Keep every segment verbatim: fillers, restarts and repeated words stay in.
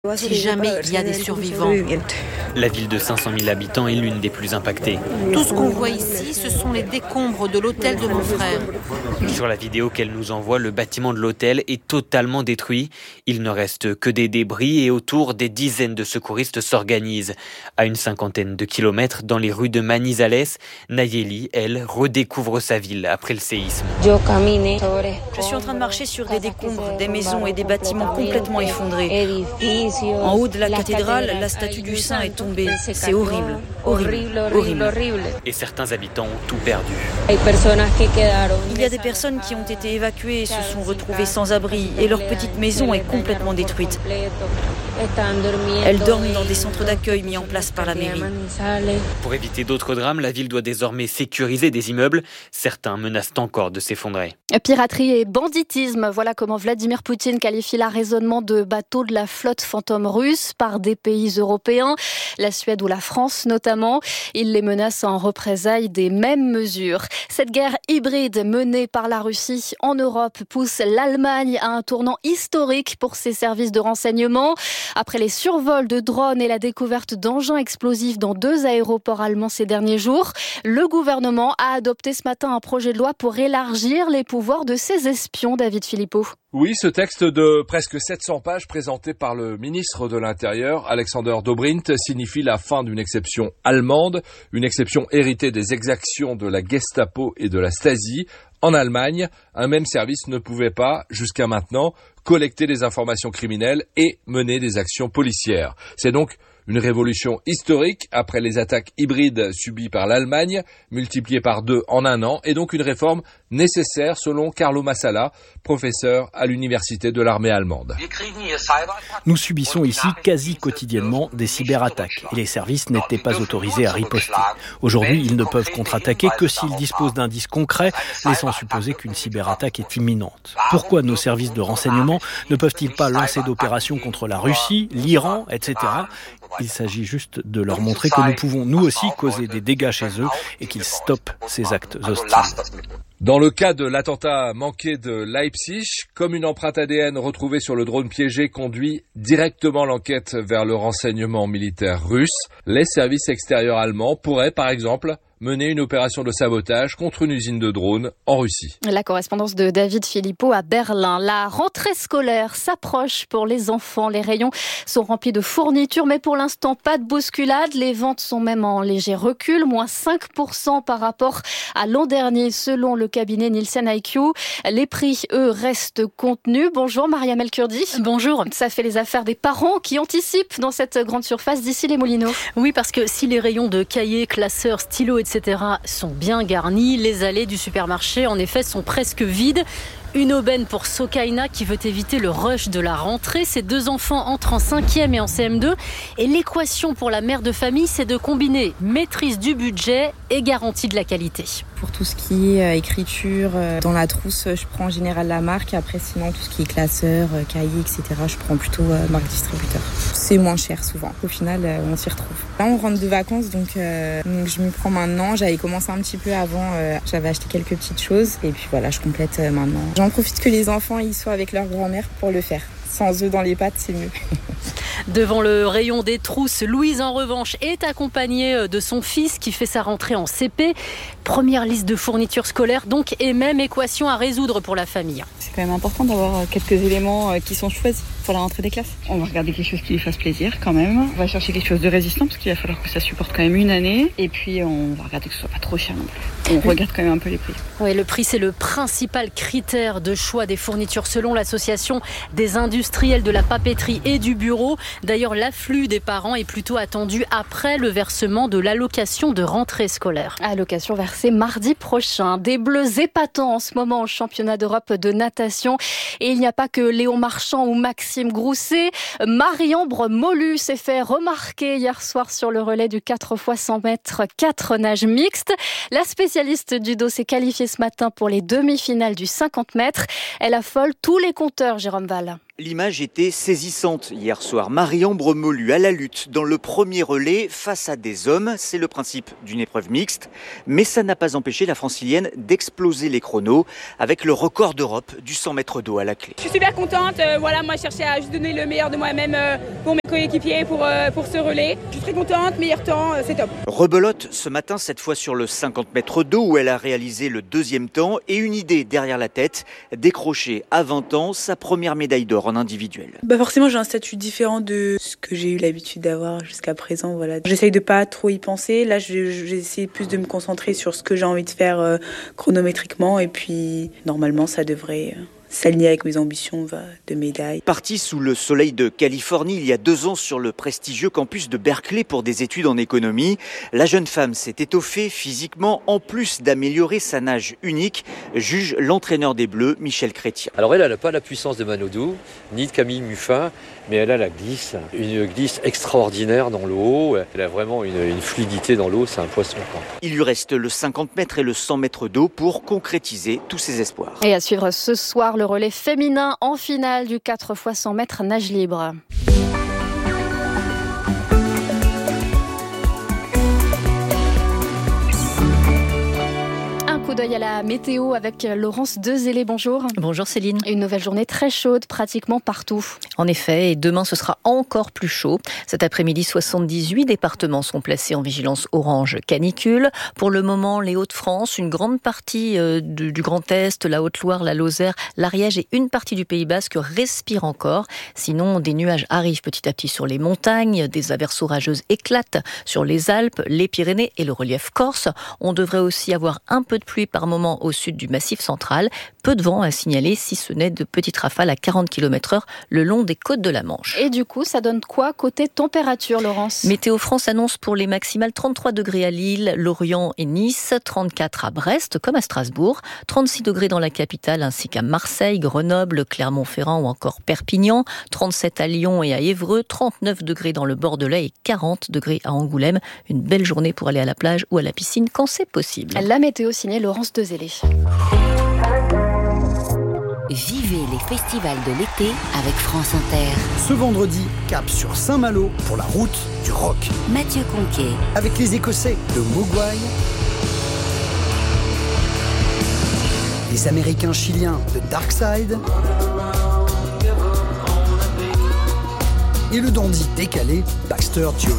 Si jamais il y a des survivants. La ville de cinq cent mille habitants est l'une des plus impactées. Tout ce qu'on voit ici, ce sont les décombres de l'hôtel de mon frère. Sur la vidéo qu'elle nous envoie, le bâtiment de l'hôtel est totalement détruit. Il ne reste que des débris et autour, des dizaines de secouristes s'organisent. À une cinquantaine de kilomètres, dans les rues de Manizales, Nayeli, elle, redécouvre sa ville après le séisme. Je suis en train de marcher sur des décombres, des maisons et des bâtiments complètement effondrés. En haut de la cathédrale, la statue du saint est tombée. C'est horrible, horrible, horrible. Et certains habitants ont tout perdu. Il y a des personnes qui ont été évacuées et se sont retrouvées sans abri et leur petite maison est complètement détruite. Elles dorment dans des centres d'accueil mis en place par la mairie. Pour éviter d'autres drames, la ville doit désormais sécuriser des immeubles. Certains menacent encore de s'effondrer. Piraterie et banditisme, voilà comment Vladimir Poutine qualifie l'arraisonnement de bateaux de la flotte fantôme russe par des pays européens, la Suède ou la France notamment. Il les menace en représailles des mêmes mesures. Cette guerre hybride menée par la Russie en Europe pousse l'Allemagne à un tournant historique pour ses services de renseignement. Après les survols de drones et la découverte d'engins explosifs dans deux aéroports allemands ces derniers jours, le gouvernement a adopté ce matin un projet de loi pour élargir les pouvoirs de ses espions, David Philippot. Oui, ce texte de presque sept cents pages présenté par le ministre de l'Intérieur, Alexander Dobrindt, signifie la fin d'une exception allemande, une exception héritée des exactions de la Gestapo et de la Stasi. En Allemagne, un même service ne pouvait pas, jusqu'à maintenant, collecter des informations criminelles et mener des actions policières. C'est donc une révolution historique après les attaques hybrides subies par l'Allemagne, multipliées par deux en un an, et donc une réforme nécessaire selon Carlo Massala, professeur à l'université de l'armée allemande. Nous subissons ici quasi quotidiennement des cyberattaques et les services n'étaient pas autorisés à riposter. Aujourd'hui, ils ne peuvent contre-attaquer que s'ils disposent d'indices concrets, laissant supposer qu'une cyberattaque est imminente. Pourquoi nos services de renseignement ne peuvent-ils pas lancer d'opérations contre la Russie, l'Iran, et cetera. Il s'agit juste de leur montrer que nous pouvons nous aussi causer des dégâts chez eux et qu'ils stoppent ces actes hostiles. Dans le cas de l'attentat manqué de Leipzig, comme une empreinte A D N retrouvée sur le drone piégé conduit directement l'enquête vers le renseignement militaire russe, les services extérieurs allemands pourraient par exemple mener une opération de sabotage contre une usine de drones en Russie. La correspondance de David Philippot à Berlin. La rentrée scolaire s'approche pour les enfants. Les rayons sont remplis de fournitures, mais pour l'instant, pas de bousculade. Les ventes sont même en léger recul, moins cinq pour cent par rapport à l'an dernier, selon le cabinet Nielsen I Q. Les prix, eux, restent contenus. Bonjour, Mariam El Kurdi. Bonjour. Ça fait les affaires des parents qui anticipent dans cette grande surface d'ici les Moulineaux. Oui, parce que si les rayons de cahiers, classeurs, stylos, et cetera sont bien garnis, les allées du supermarché, en effet, sont presque vides. Une aubaine pour Sokaina qui veut éviter le rush de la rentrée. Ses deux enfants entrent en cinquième et en C M deux. Et l'équation pour la mère de famille, c'est de combiner maîtrise du budget et garantie de la qualité. Pour tout ce qui est écriture, dans la trousse, je prends en général la marque. Après, sinon, tout ce qui est classeur, cahier, et cetera, je prends plutôt marque distributeur. C'est moins cher souvent. Au final, on s'y retrouve. Là, on rentre de vacances, donc, euh, donc je m'y prends maintenant. J'avais commencé un petit peu avant. Euh, j'avais acheté quelques petites choses. Et puis voilà, je complète maintenant. J'en profite que les enfants ils soient avec leur grand-mère pour le faire. Sans œufs dans les pattes, c'est mieux. Devant le rayon des trousses, Louise, en revanche, est accompagnée de son fils qui fait sa rentrée en C P. Première liste de fournitures scolaires, donc, et même équation à résoudre pour la famille. C'est quand même important d'avoir quelques éléments qui sont choisis pour la rentrée des classes. On va regarder quelque chose qui lui fasse plaisir quand même. On va chercher quelque chose de résistant parce qu'il va falloir que ça supporte quand même une année. Et puis on va regarder que ce soit pas trop cher non plus. On regarde quand même un peu les prix. Oui, le prix, c'est le principal critère de choix des fournitures selon l'association des industriels de la papeterie et du bureau. D'ailleurs, l'afflux des parents est plutôt attendu après le versement de l'allocation de rentrée scolaire. Allocation versée mardi prochain. Des bleus épatants en ce moment au championnat d'Europe de natation. Et il n'y a pas que Léon Marchand ou Maxime Grousset. Marie-Ambre Molu s'est fait remarquer hier soir sur le relais du quatre fois cent mètres quatre nages mixtes. La spécialiste du dos s'est qualifiée ce matin pour les demi-finales du cinquante mètres. Elle affole tous les compteurs, Jérôme Val. L'image était saisissante hier soir. Marie-Ambre Molu à la lutte dans le premier relais face à des hommes. C'est le principe d'une épreuve mixte. Mais ça n'a pas empêché la francilienne d'exploser les chronos avec le record d'Europe du cent mètres d'eau à la clé. Je suis super contente. Euh, voilà, moi je cherchais à juste donner le meilleur de moi-même euh, pour mes coéquipiers, pour, euh, pour ce relais. Je suis très contente, meilleur temps, euh, c'est top. Rebelote ce matin, cette fois sur le cinquante mètres d'eau où elle a réalisé le deuxième temps et une idée derrière la tête, décrocher à vingt ans sa première médaille d'or en individuel. Bah forcément j'ai un statut différent de ce que j'ai eu l'habitude d'avoir jusqu'à présent. Voilà. J'essaye de pas trop y penser. Là j'essaie plus de me concentrer sur ce que j'ai envie de faire euh, chronométriquement et puis normalement ça devrait euh, s'aligner avec mes ambitions de médaille. Partie sous le soleil de Californie il y a deux ans sur le prestigieux campus de Berkeley pour des études en économie, la jeune femme s'est étoffée physiquement en plus d'améliorer sa nage unique, juge l'entraîneur des Bleus, Michel Chrétien. Alors elle, elle n'a pas la puissance de Manodou, ni de Camille Muffin, mais elle a la glisse, une glisse extraordinaire dans l'eau. Elle a vraiment une, une fluidité dans l'eau, c'est un poisson. Quoi. Il lui reste le cinquante mètres et le cent mètres d'eau pour concrétiser tous ses espoirs. Et à suivre ce soir, le relais féminin en finale du quatre fois cent mètres nage libre. Coup d'œil à la météo avec Laurence Dezélé, bonjour. Bonjour Céline. Une nouvelle journée très chaude pratiquement partout. En effet, et demain ce sera encore plus chaud. Cet après-midi, soixante-dix-huit départements sont placés en vigilance orange canicule. Pour le moment, les Hauts-de-France, une grande partie du, du Grand Est, la Haute-Loire, la Lozère, l'Ariège et une partie du Pays Basque respirent encore. Sinon, des nuages arrivent petit à petit sur les montagnes, des averses orageuses éclatent sur les Alpes, les Pyrénées et le relief corse. On devrait aussi avoir un peu de pluie par moment au sud du Massif central. Peu de vent à signaler, si ce n'est de petites rafales à quarante kilomètres heure le long des côtes de la Manche. Et du coup, ça donne quoi côté température, Laurence ? Météo France annonce pour les maximales trente-trois degrés à Lille, Lorient et Nice, trente-quatre à Brest comme à Strasbourg, trente-six degrés dans la capitale ainsi qu'à Marseille, Grenoble, Clermont-Ferrand ou encore Perpignan, trente-sept à Lyon et à Évreux, trente-neuf degrés dans le Bordelais et quarante degrés à Angoulême. Une belle journée pour aller à la plage ou à la piscine quand c'est possible. La météo signée Laurence Dezélé. Vivez les festivals de l'été avec France Inter. Ce vendredi, cap sur Saint-Malo pour la route du rock. Mathieu Conquet. Avec les Écossais de Mogwai, les Américains chiliens de Darkside et le dandy décalé Baxter Dury.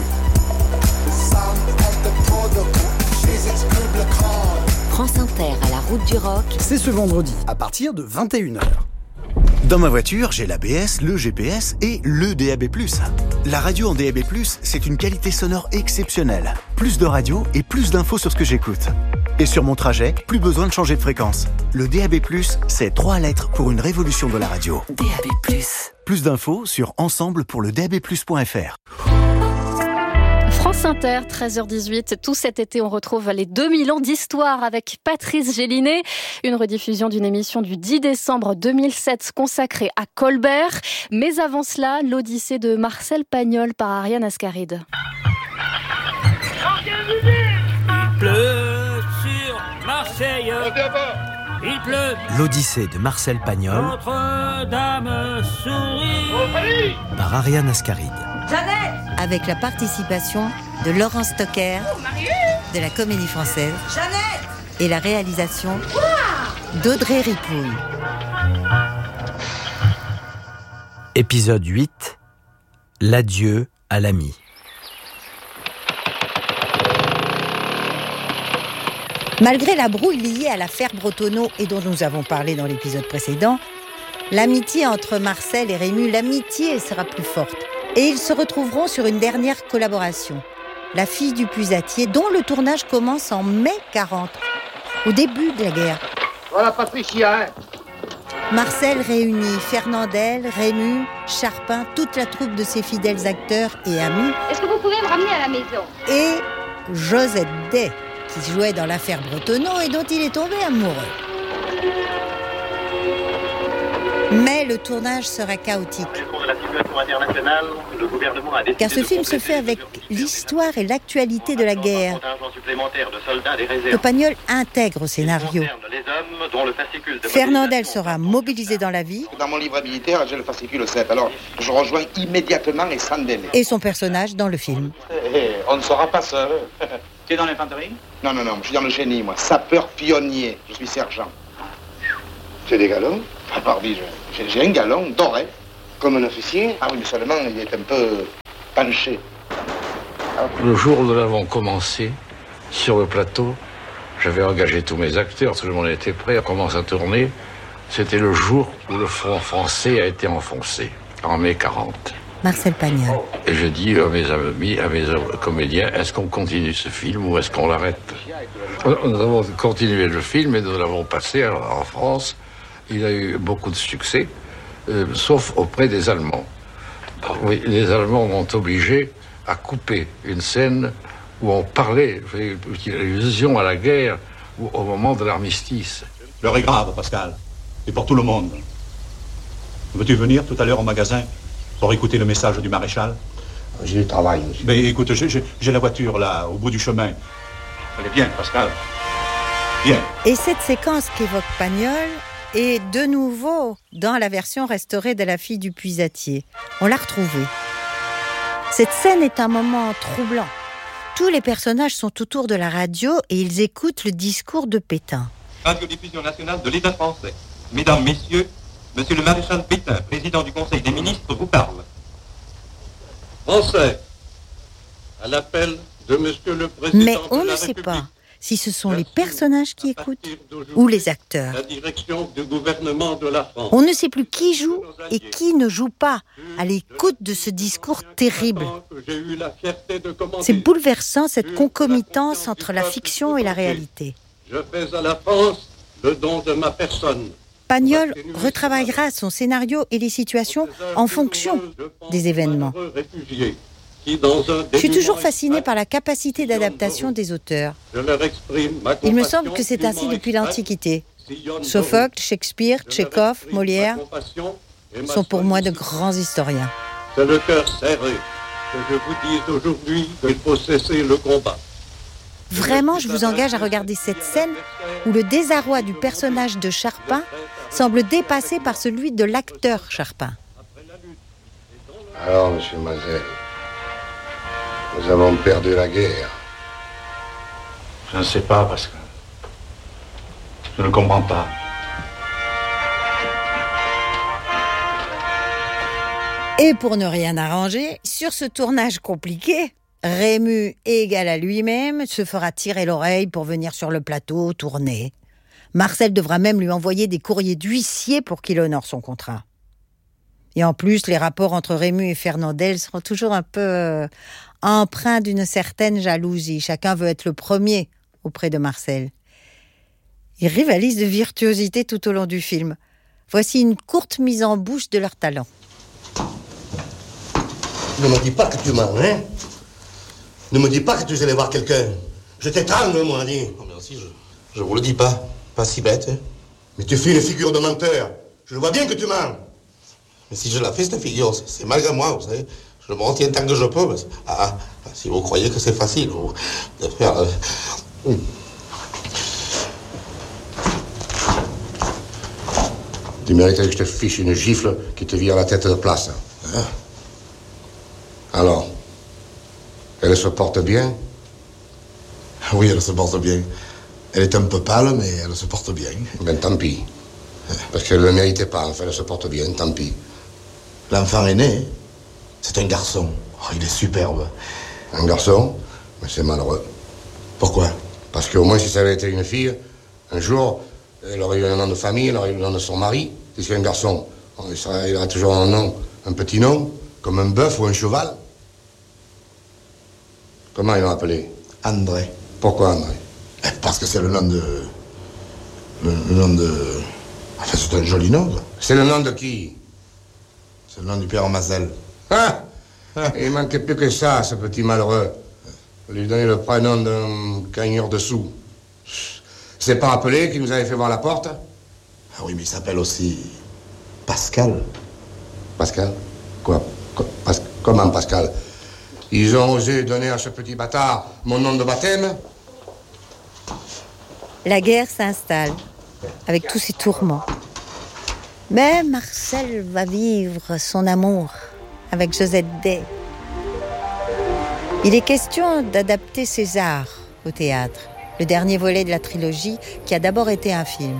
France Inter à la route du rock. C'est ce vendredi à partir de vingt et une heures. Dans ma voiture, j'ai l'A B S, le G P S et le D A B plus. La radio en D A B plus, c'est une qualité sonore exceptionnelle. Plus de radio et plus d'infos sur ce que j'écoute. Et sur mon trajet, plus besoin de changer de fréquence. Le D A B plus, c'est trois lettres pour une révolution de la radio. D A B plus. Plus d'infos sur ensemble pour le d a b plus point f r. France Inter, treize heures dix-huit. Tout cet été, on retrouve les deux mille ans d'histoire avec Patrice Gélinet. Une rediffusion d'une émission du dix décembre deux mille sept consacrée à Colbert. Mais avant cela, l'Odyssée de Marcel Pagnol par Ariane Ascaride. Il pleut sur Marseille. Il pleut. L'Odyssée de Marcel Pagnol. Notre-Dame sourit. Par Ariane Ascaride. Jeannette. Avec la participation de Laurence Stocker, de la Comédie Française, Jeannette. Et la réalisation d'Audrey Ripouille. Épisode huit. L'adieu à l'ami. Malgré la brouille liée à l'affaire Bretonneau et dont nous avons parlé dans l'épisode précédent, l'amitié entre Marcel et Rému, l'amitié sera plus forte. Et ils se retrouveront sur une dernière collaboration, La fille du Pusatier, dont le tournage commence en mai quarante, au début de la guerre. Voilà Patricia, hein. Marcel réunit Fernandel, Rému, Charpin, toute la troupe de ses fidèles acteurs et amis. Est-ce que vous pouvez me ramener à la maison ? Et Josette Day, qui jouait dans l'affaire Bretonneau et dont il est tombé amoureux. Mais le tournage sera chaotique. Car ce film se fait avec l'histoire et l'actualité de la guerre. Que Pagnol intègre au scénario. Fernandel sera mobilisé dans la vie. Dans mon livre militaire, j'ai le fascicule sept, alors je rejoins immédiatement et sans délai. Et son personnage dans le film. Hey, on ne sera pas seul. Tu es dans l'infanterie? Non, non, non, je suis dans le génie, moi. Sapeur pionnier. Je suis sergent. Tu as des galons? Ah, pardi, j'ai, j'ai un galon doré. Comme un officier? Ah oui, mais seulement il est un peu penché. Le jour où nous l'avons commencé, sur le plateau, j'avais engagé tous mes acteurs, tout le monde était prêt, on commence à tourner. C'était le jour où le front français a été enfoncé, en mai quarante. Marcel Pagnol. Et je dis à mes amis, à mes comédiens, est-ce qu'on continue ce film ou est-ce qu'on l'arrête? Nous avons continué le film et nous l'avons passé en France. Il a eu beaucoup de succès, euh, sauf auprès des Allemands. Oui, les Allemands m'ont obligé à couper une scène où on parlait, allusion à la guerre au moment de l'armistice. L'heure est grave, Pascal, et pour tout le monde. Veux-tu venir tout à l'heure au magasin pour écouter le message du maréchal? J'ai du travail, monsieur. Mais écoute, j'ai, j'ai, j'ai la voiture là, au bout du chemin. Allez, viens, Pascal. Viens. Et cette séquence qu'évoque Pagnol est de nouveau dans la version restaurée de La fille du puisatier. On l'a retrouvée. Cette scène est un moment troublant. Tous les personnages sont autour de la radio et ils écoutent le discours de Pétain. Radio-diffusion nationale de l'État français. Mesdames, Messieurs, Monsieur le maréchal Pétain, président du Conseil des ministres, vous parle. Français, à l'appel de Monsieur le Président Mais on de la ne sait République, pas si ce sont les personnages qui écoutent ou les acteurs. la direction du gouvernement de la France. On ne sait plus qui joue et qui ne joue pas à l'écoute de ce discours terrible. J'ai eu la fierté de commander. C'est bouleversant, cette concomitance entre la fiction et la réalité. Je fais à la France le don de ma personne. Pagnol retravaillera son scénario et les situations en fonction des événements. Je suis toujours fasciné par la capacité d'adaptation des auteurs. Il me semble que c'est ainsi depuis l'Antiquité. Sophocle, Shakespeare, Tchekhov, Molière sont pour moi de grands historiens. C'est le cœur serré que je vous dis aujourd'hui qu'il faut cesser le combat. Vraiment, je vous engage à regarder cette scène où le désarroi du personnage de Charpin semble dépassé par celui de l'acteur Charpin. Alors, monsieur Mazel, nous avons perdu la guerre. Je ne sais pas, parce que je ne comprends pas. Et pour ne rien arranger, sur ce tournage compliqué, Rému, égal à lui-même, se fera tirer l'oreille pour venir sur le plateau tourner. Marcel devra même lui envoyer des courriers d'huissier pour qu'il honore son contrat. Et en plus, les rapports entre Rému et Fernandel seront toujours un peu euh, empreints d'une certaine jalousie. Chacun veut être le premier auprès de Marcel. Ils rivalisent de virtuosité tout au long du film. Voici une courte mise en bouche de leur talent. Ne me dis pas que tu mens, hein? Ne me dis pas que tu es allé voir quelqu'un. Je t'étrangle, moi, dis. Non, merci, je, je vous le dis pas. Pas si bête, hein? Mais tu fais une figure de menteur. Je le vois bien que tu mens. Mais si je la fais, cette figure, c'est, c'est malgré moi, vous savez. Je me retiens tant que je peux. Parce... Ah, ah, si vous croyez que c'est facile, vous, de faire... Euh... Hum. Tu méritais que je te fiche une gifle qui te vire la tête de place. Hein? Alors, elle se porte bien? Oui, elle se porte bien. Elle est un peu pâle, mais elle se porte bien. Ben tant pis. Parce qu'elle ne le méritait pas, enfin, elle se porte bien, tant pis. L'enfant est né. C'est un garçon. Oh, il est superbe. Un garçon? Mais c'est malheureux. Pourquoi? Parce qu'au moins, si ça avait été une fille, un jour, elle aurait eu un nom de famille, elle aurait eu le nom de son mari. Si c'est un garçon, il, serait, il aurait toujours un nom, un petit nom, comme un bœuf ou un cheval. Comment ils l'ont appelé? André. Pourquoi André? Parce que c'est le nom de... Le, le nom de... Enfin, c'est un joli nom. C'est le nom de qui? C'est le nom du père Mazel. Ah, ah. Il manquait plus que ça, ce petit malheureux. Lui donner le prénom d'un gagneur de sous. C'est pas rappelé qu'il nous avait fait voir la porte? Ah oui, mais il s'appelle aussi... Pascal. Pascal? Quoi? Quoi? Pas... Comment Pascal? Ils ont osé donner à ce petit bâtard mon nom de baptême? La guerre s'installe, avec tous ses tourments. Mais Marcel va vivre son amour avec Josette Day. Il est question d'adapter César au théâtre, le dernier volet de la trilogie qui a d'abord été un film.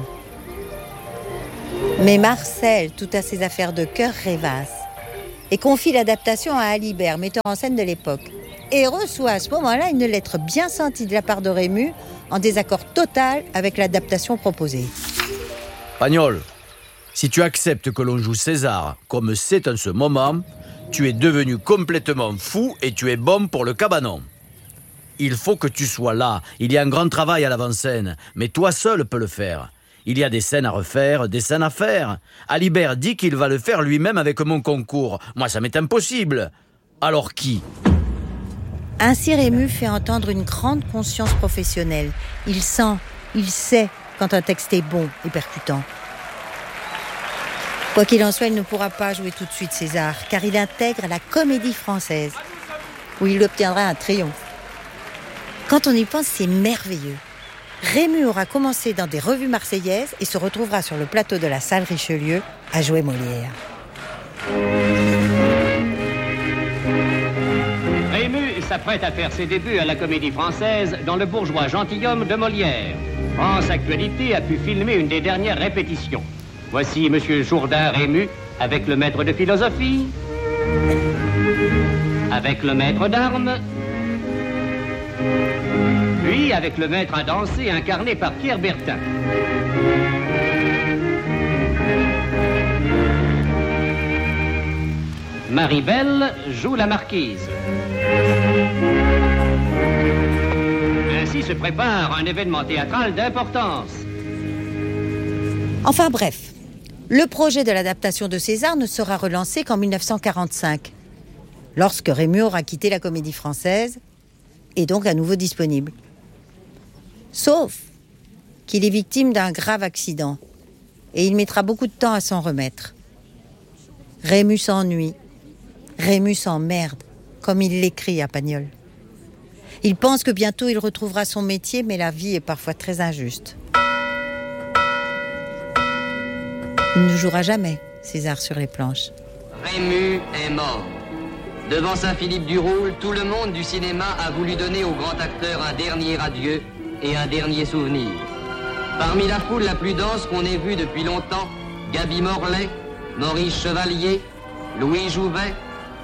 Mais Marcel, tout à ses affaires de cœur, rêvasse et confie l'adaptation à Alibert, metteur en scène de l'époque, et reçoit à ce moment-là une lettre bien sentie de la part de Rému en désaccord total avec l'adaptation proposée. Pagnol, si tu acceptes que l'on joue César comme c'est en ce moment, tu es devenu complètement fou et tu es bon pour le cabanon. Il faut que tu sois là. Il y a un grand travail à l'avant-scène, mais toi seul peux le faire. Il y a des scènes à refaire, des scènes à faire. Alibert dit qu'il va le faire lui-même avec mon concours. Moi, ça m'est impossible. Alors qui ? Ainsi, Rému fait entendre une grande conscience professionnelle. Il sent, il sait quand un texte est bon et percutant. Quoi qu'il en soit, il ne pourra pas jouer tout de suite César, car il intègre la Comédie Française, où il obtiendra un triomphe. Quand on y pense, c'est merveilleux. Rému aura commencé dans des revues marseillaises et se retrouvera sur le plateau de la salle Richelieu à jouer Molière. Rému s'apprête à faire ses débuts à la Comédie Française dans le bourgeois gentilhomme de Molière. France Actualité a pu filmer une des dernières répétitions. Voici Monsieur Jourdain Rému avec le maître de philosophie, avec le maître d'armes, puis avec le maître à danser incarné par Pierre Bertin. Marie-Belle joue la marquise. Ainsi se prépare un événement théâtral d'importance. Enfin bref. Le projet de l'adaptation de César ne sera relancé qu'en dix-neuf cent quarante-cinq, lorsque Rému aura quitté la Comédie Française et donc à nouveau disponible. Sauf qu'il est victime d'un grave accident et il mettra beaucoup de temps à s'en remettre. Rému s'ennuie, Rému s'emmerde, comme il l'écrit à Pagnol. Il pense que bientôt il retrouvera son métier, mais la vie est parfois très injuste. Il ne jouera jamais César sur les planches. Rému est mort. Devant Saint-Philippe du Roule, tout le monde du cinéma a voulu donner au grand acteur un dernier adieu et un dernier souvenir. Parmi la foule la plus dense qu'on ait vue depuis longtemps, Gaby Morlaix, Maurice Chevalier, Louis Jouvet,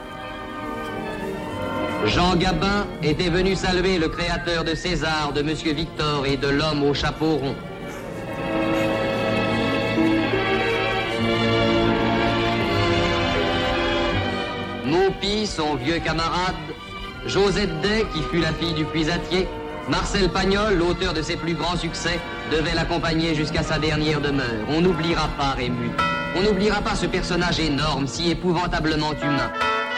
Jean Gabin était venu saluer le créateur de César, de Monsieur Victor et de l'homme au chapeau rond. Maupi, son vieux camarade, Josette Day, qui fut la fille du puisatier, Marcel Pagnol, l'auteur de ses plus grands succès, devait l'accompagner jusqu'à sa dernière demeure. On n'oubliera pas Rému. On n'oubliera pas ce personnage énorme, si épouvantablement humain.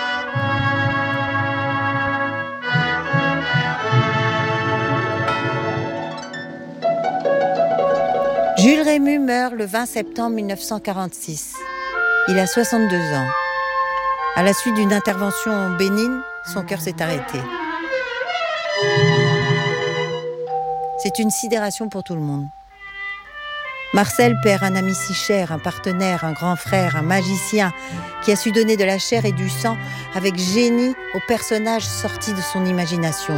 Jules Rému meurt le vingt septembre dix-neuf cent quarante-six. Il a soixante-deux ans. À la suite d'une intervention bénigne, son cœur s'est arrêté. C'est une sidération pour tout le monde. Marcel perd un ami si cher, un partenaire, un grand frère, un magicien qui a su donner de la chair et du sang avec génie aux personnages sortis de son imagination.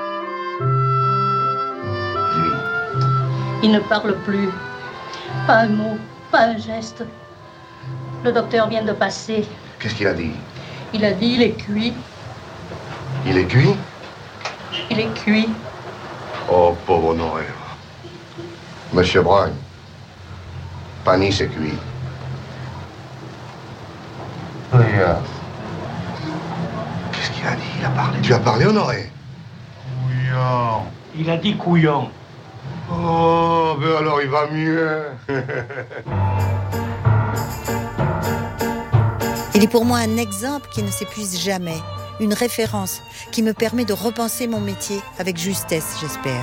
Il ne parle plus. Pas un mot, pas un geste. Le docteur vient de passer. Qu'est-ce qu'il a dit? Il a dit il est cuit. Il est cuit? Il est cuit. Oh, pauvre Honoré. Monsieur Brun, Pani c'est cuit. Regarde. Qu'est-ce qu'il a dit? Il a parlé. Tu as parlé, Honoré? Couillon. Il a dit couillon. Oh, ben alors il va mieux. Il est pour moi un exemple qui ne s'épuise jamais, une référence qui me permet de repenser mon métier avec justesse, j'espère.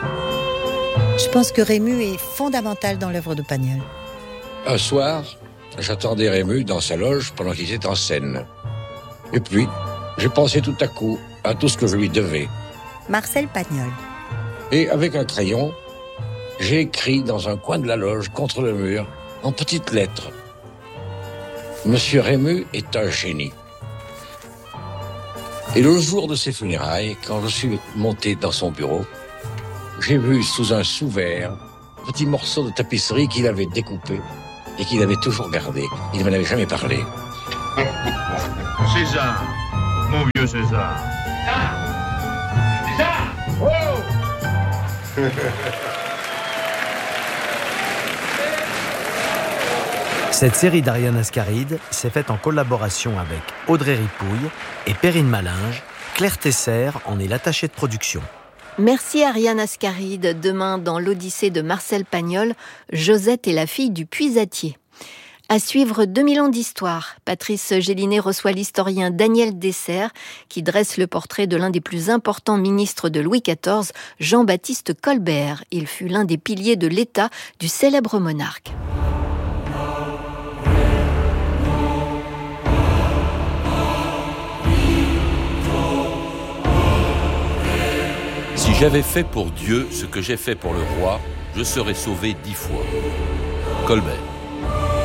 Je pense que Rému est fondamental dans l'œuvre de Pagnol. Un soir, J'attendais Rému dans sa loge pendant qu'il était en scène. Et puis, j'ai pensé tout à coup à tout ce que je lui devais. Marcel Pagnol. Et avec un crayon, j'ai écrit dans un coin de la loge, contre le mur, en petites lettres. Monsieur Rému est un génie. Et le jour de ses funérailles, quand je suis monté dans son bureau, j'ai vu sous un sous-verre un petit morceau de tapisserie qu'il avait découpé et qu'il avait toujours gardé. Il ne m'en avait jamais parlé. César, mon vieux César. César, oh. Cette série d'Ariane Ascaride s'est faite en collaboration avec Audrey Ripouille et Perrine Malinge. Claire Tesser en est l'attachée de production. Merci Ariane Ascaride. Demain, dans l'Odyssée de Marcel Pagnol, Josette est la fille du puisatier. À suivre deux mille ans d'histoire, Patrice Gélinet reçoit l'historien Daniel Dessert qui dresse le portrait de l'un des plus importants ministres de Louis quatorze, Jean-Baptiste Colbert. Il fut l'un des piliers de l'État du célèbre monarque. Si j'avais fait pour Dieu ce que j'ai fait pour le roi, je serais sauvé dix fois. Colbert.